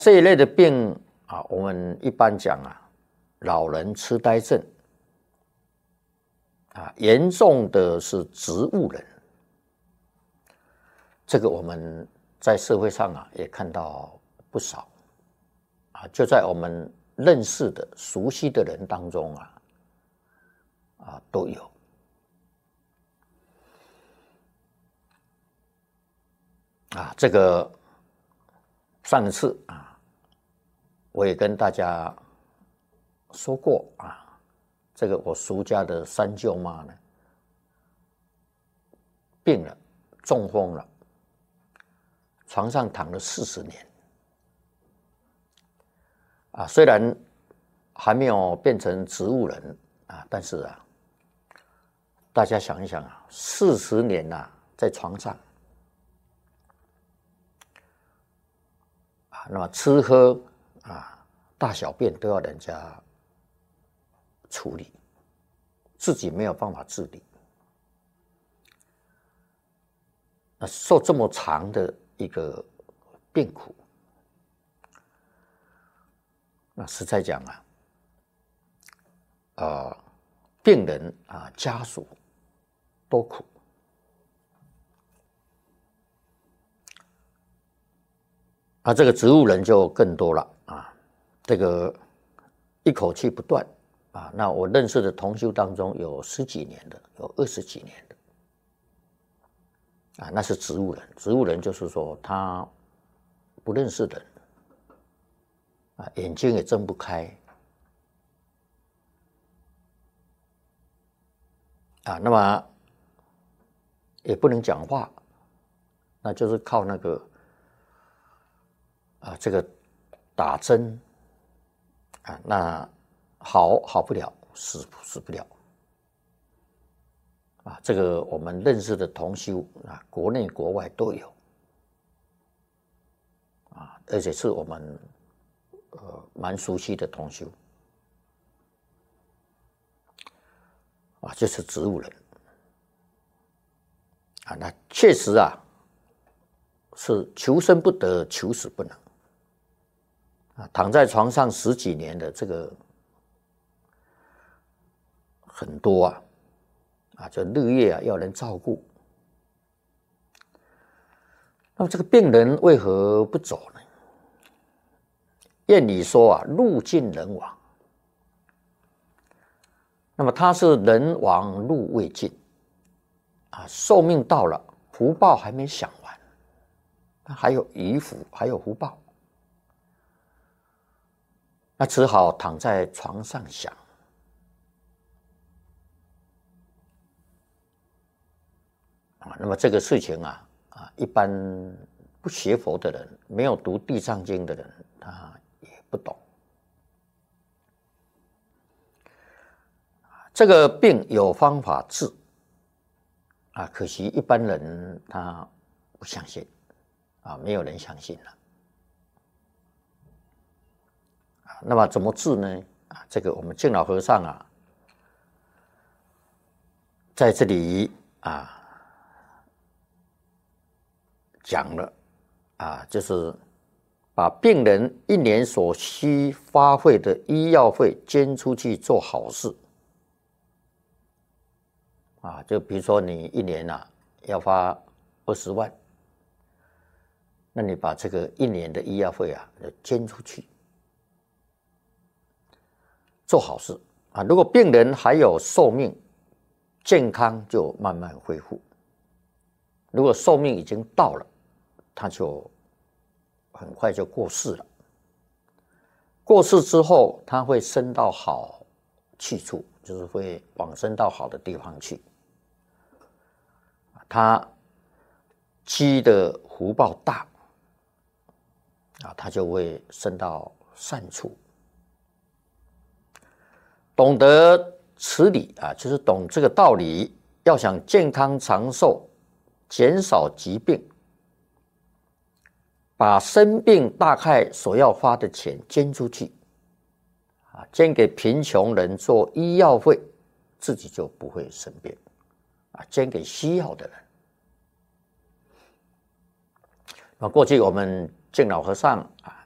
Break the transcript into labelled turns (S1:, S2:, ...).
S1: 这一类的病啊，我们一般讲啊，老人痴呆症啊，严重的是植物人。这个我们在社会上啊也看到不少啊，就在我们认识的、熟悉的人当中啊都有。啊，这个上一次啊，我也跟大家说过啊，这个我叔家的三舅妈呢，病了，中风了，床上躺了40年。啊，虽然还没有变成植物人啊，但是啊，大家想一想啊，40年在床上。那么吃喝啊，大小便都要人家处理，自己没有办法自理。那受这么长的一个病苦，那实在讲病人啊家属多苦。这个植物人就更多了啊，这个一口气不断啊。那我认识的同修当中有10几年的，有20几年的啊，那是植物人。植物人就是说他不认识人啊，眼睛也睁不开啊，那么也不能讲话，那就是靠那个。这个打针啊，那好不了，死不了啊。这个我们认识的同修啊，国内国外都有啊，而且是我们蛮熟悉的同修啊，就是植物人啊。那确实是求生不得，求死不能。躺在床上10几年的这个很多就日夜要人照顾。那么这个病人为何不走呢？谚语说路尽人亡。那么他是人亡路未尽寿命到了，福报还没享完，他还有余福，还有福报。那只好躺在床上想那么这个事情一般不学佛的人，没有读地藏经的人，他也不懂。这个病有方法治可惜一般人他不相信没有人相信了。那么怎么治呢？这个我们净老和尚在这里讲了就是把病人1年所需花费的医药费捐出去做好事就比如说你1年要花20万，那你把这个1年的医药费捐出去。做好事如果病人还有寿命，健康就慢慢恢复；如果寿命已经到了，他就很快就过世了。过世之后，他会升到好去处，就是会往生到好的地方去。他积的福报大他就会升到善处。懂得此理就是懂这个道理，要想健康长寿，减少疾病，把生病大概所要花的钱捐出去捐给贫穷人做医药费，自己就不会生病捐给需要的人。那过去我们净老和尚